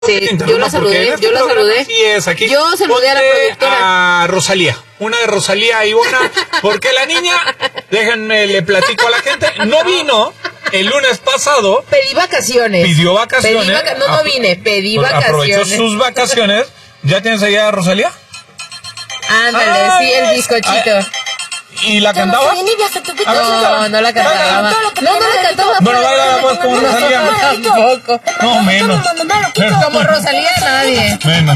Sí, yo la saludé. Sí es, aquí. Yo saludé a la productora. A Rosalía, una de Rosalía y una, porque la niña, déjenme, le platico a la gente, no vino el lunes pasado. Pedí vacaciones. Pidió vacaciones. No vine, pedí vacaciones. Aprovechó sus vacaciones. ¿Ya tienes allá a Rosalía? Ándale, sí, el bizcochito. ¿Y la cantaba? No la cantaba. No la cantaba. Bueno, baila la voz como Rosalía. Tampoco. No, menos. Como Rosalía, nadie. Menos.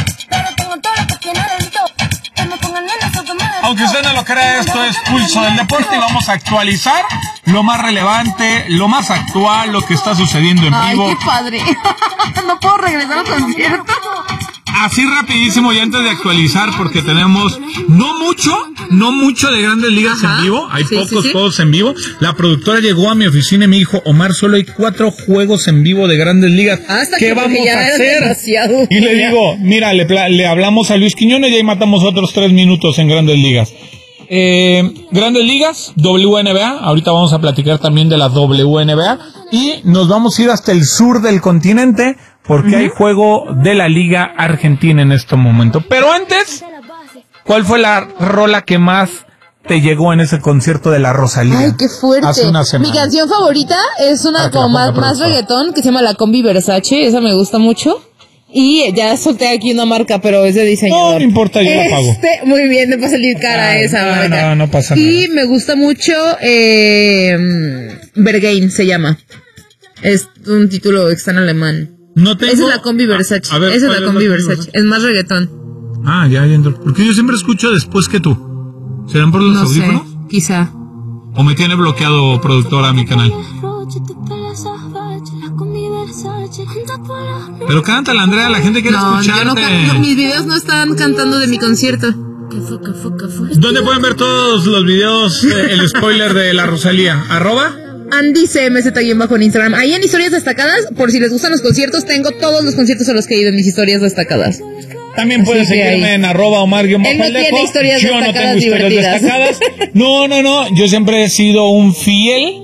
Aunque usted no lo crea, esto es Pulso del Deporte y vamos a actualizar lo más relevante, lo más actual, lo que está sucediendo en vivo. Ay, qué padre. No puedo regresar al concierto. Así rapidísimo y antes de actualizar, porque tenemos no mucho de Grandes Ligas en vivo, hay pocos juegos en vivo. La productora llegó a mi oficina y me dijo, Omar, solo hay 4 juegos en vivo de Grandes Ligas. ¿Qué vamos a hacer? Y le digo, mira, le hablamos a Luis Quiñones y ahí matamos otros 3 minutos en Grandes Ligas. Grandes Ligas, WNBA, ahorita vamos a platicar también de la WNBA y nos vamos a ir hasta el sur del continente porque hay juego de la Liga Argentina en este momento. Pero antes, ¿cuál fue la rola que más te llegó en ese concierto de la Rosalía? Ay, qué fuerte. Hace una semana. Mi canción favorita es una como más reggaetón que se llama La Combi Versace, esa me gusta mucho. Y ya solté aquí una marca, pero es de diseñador. No importa, yo la pago. Muy bien, me va a salir cara esa marca. No pasa nada. Y me gusta mucho, Berghain se llama. Es un título que está en alemán. Esa es la Combi Versace. A ver, esa es la Combi Versace. Es más reggaetón. Ya entro. Porque yo siempre escucho después que tú. ¿Serán por los audífonos? Sé, quizá. ¿O me tiene bloqueado productora mi canal? Pero cántala, Andrea, la gente quiere escucharte. Yo no canto, mis videos no están cantando de mi concierto. ¿Dónde pueden ver todos los videos, el spoiler de la Rosalía? @AndyCMZ- en Instagram. Ahí en historias destacadas, por si les gustan los conciertos, tengo todos los conciertos a los que he ido en mis historias destacadas. También puedes seguirme en @Omar_. Él no tiene historias Yo no tengo historias destacadas. No. Yo siempre he sido un fiel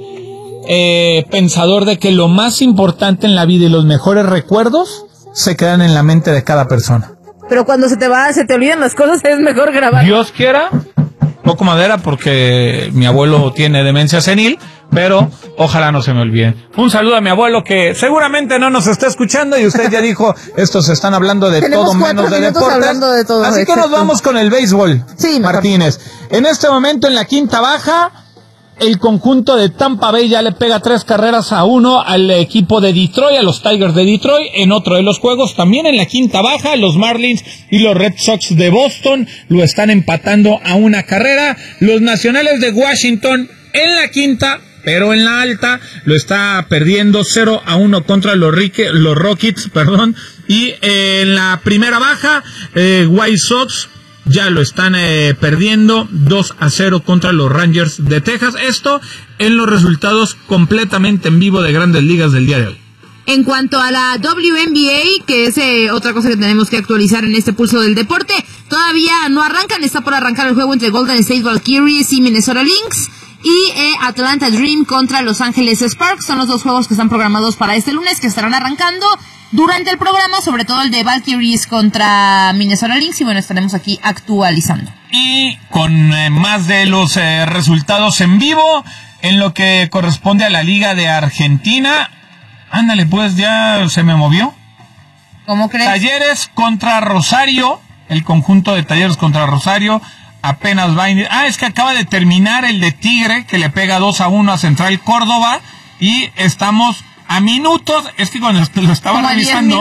pensador de que lo más importante en la vida y los mejores recuerdos se quedan en la mente de cada persona. Pero cuando se te olvidan las cosas, es mejor grabar. Dios quiera, poco madera porque mi abuelo tiene demencia senil, pero ojalá no se me olvide. Un saludo a mi abuelo que seguramente no nos está escuchando y usted ya dijo, estos están hablando de todo menos de deportes. Así que nos vamos con el béisbol, Martínez. En este momento en la quinta baja, el conjunto de Tampa Bay ya le pega 3-1 al equipo de Detroit, a los Tigers de Detroit. En otro de los juegos, también en la quinta baja, los Marlins y los Red Sox de Boston lo están empatando a 1 carrera. Los Nacionales de Washington en la quinta, pero en la alta, lo está perdiendo 0-1 contra los Rockets, y en la primera baja, White Sox ya lo están perdiendo 2-0 contra los Rangers de Texas. Esto en los resultados completamente en vivo de Grandes Ligas del día de hoy. En cuanto a la WNBA, que es otra cosa que tenemos que actualizar en este pulso del deporte, todavía no arrancan, está por arrancar el juego entre Golden State Valkyries y Minnesota Lynx. Y Atlanta Dream contra Los Ángeles Sparks son los 2 juegos que están programados para este lunes, que estarán arrancando durante el programa, sobre todo el de Valkyries contra Minnesota Lynx, y bueno, estaremos aquí actualizando. Y con más de los resultados en vivo, en lo que corresponde a la Liga de Argentina, ándale pues, ya se me movió. ¿Cómo crees? Talleres contra Rosario, el conjunto de Talleres contra Rosario, apenas va es que acaba de terminar el de Tigre, que le pega 2-1 a Central Córdoba, y estamos a minutos, es que cuando lo estaba revisando,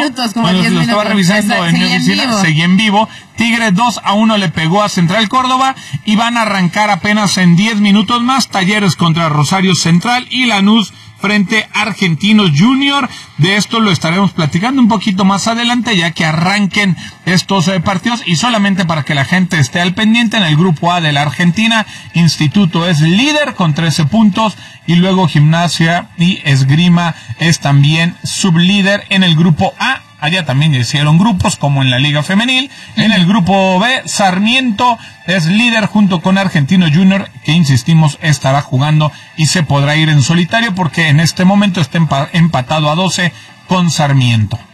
en mi oficina, seguí en vivo. Tigre 2-1 le pegó a Central Córdoba, y van a arrancar apenas en 10 minutos más, Talleres contra Rosario Central y Lanús frente a Argentinos Junior. De esto lo estaremos platicando un poquito más adelante, ya que arranquen estos partidos, y solamente para que la gente esté al pendiente, en el grupo A de la Argentina, Instituto es líder con 13 puntos, y luego Gimnasia y Esgrima es también sublíder en el grupo A. Allá también hicieron grupos, como en la Liga Femenil. En el grupo B, Sarmiento es líder junto con Argentino Junior, que insistimos, estará jugando y se podrá ir en solitario porque en este momento está empatado a 12 con Sarmiento.